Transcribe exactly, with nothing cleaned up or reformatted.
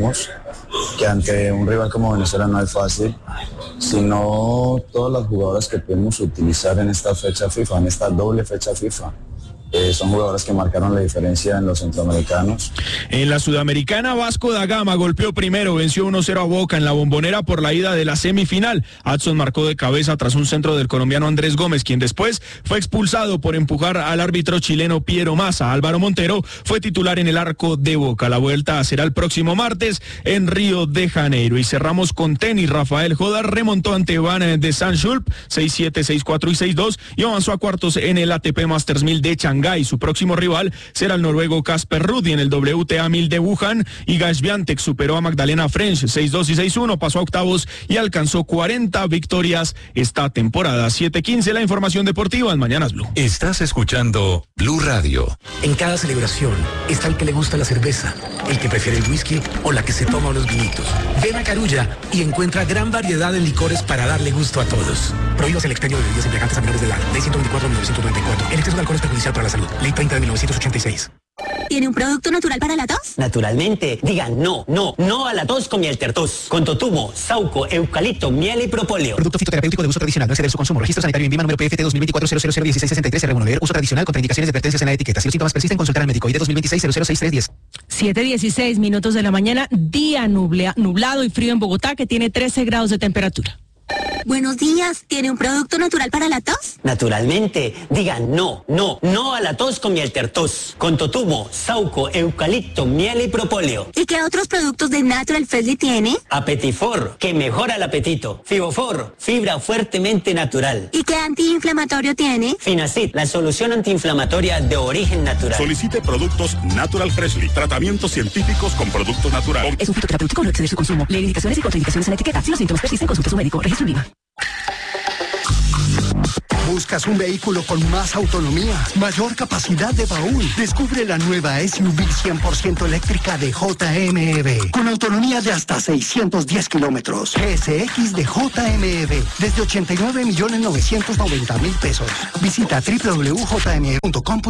sabemos que ante un rival como Venezuela no es fácil, sino todas las jugadoras que podemos utilizar en esta fecha FIFA, en esta doble fecha FIFA. Eh, son jugadoras que marcaron la diferencia en los centroamericanos. En la Sudamericana, Vasco da Gama golpeó primero, venció uno cero a Boca en la Bombonera por la ida de la semifinal. Adson marcó de cabeza tras un centro del colombiano Andrés Gómez, quien después fue expulsado por empujar al árbitro chileno Piero Massa. Álvaro Montero fue titular en el arco de Boca. La vuelta será el próximo martes en Río de Janeiro. Y cerramos con tenis. Rafael Jodar remontó ante Van de Sanschulp seis siete, seis cuatro y seis dos y avanzó a cuartos en el A T P Masters mil de Shanghái. Su próximo rival será el noruego Casper Ruud en el W T A mil de Wuhan, y Gash-Biantek superó a Magdalena French seis dos y seis uno, pasó a octavos y alcanzó cuarenta victorias esta temporada. siete quince, la información deportiva en Mañanas Blue. Estás escuchando Blue Radio. En cada celebración está el que le gusta la cerveza, el que prefiere el whisky o la que se toma unos vinitos. Ven a Carulla y encuentra gran variedad de licores para darle gusto a todos. Prohíbas el expendio de bebidas embriagantes a menores de edad. Ley ciento veinticuatro de mil novecientos noventa y cuatro. El exceso de alcohol es perjudicial para la salud. Ley treinta de mil novecientos ochenta y seis. ¿Tiene un producto natural para la tos? Naturalmente. Digan no, no, no a la tos con miel tertos. Con totumo, sauco, eucalipto, miel y propóleo. Producto fitoterapéutico de uso tradicional. No exceder su consumo. Registro sanitario INVIMA número P F T dos mil veinticuatro cero cero cero dieciséis sesenta y tres R uno. Deber uso tradicional con indicaciones y advertencias en la etiqueta. Si los síntomas persisten, consultar al médico. I D dos mil veintiséis cero cero seis tres diez. siete dieciséis minutos de la mañana. Día nublea, nublado y frío en Bogotá, que tiene trece grados de temperatura. Buenos días, ¿tiene un producto natural para la tos? Naturalmente. Digan no, no, no a la tos con miel tertos. Con totumo, sauco, eucalipto, miel y propóleo. ¿Y qué otros productos de Natural Freshly tiene? Apetifor, que mejora el apetito. Fibofor, fibra fuertemente natural. ¿Y qué antiinflamatorio tiene? Finacid, la solución antiinflamatoria de origen natural. Solicite productos Natural Freshly, tratamientos científicos con productos naturales. Es un fitoterapéutico, no exceder su consumo. Lee indicaciones y contraindicaciones en la etiqueta. Si los síntomas persisten, consulte a su médico. Registro INVIMA. ¿Buscas un vehículo con más autonomía, mayor capacidad de baúl? Descubre la nueva S U V cien por ciento eléctrica de J M E con autonomía de hasta seiscientos diez kilómetros. G S X de J M E desde ochenta y nueve millones novecientos noventa mil pesos. Visita doble u doble u doble u punto j m e punto com.